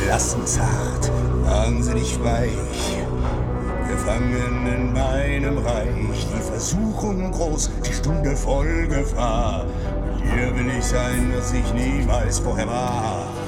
gelassen zart, wahnsinnig weich. Gefangen in meinem Reich, die Versuchung groß, die Stunde voll Gefahr. Hier will ich sein, was ich niemals vorher war.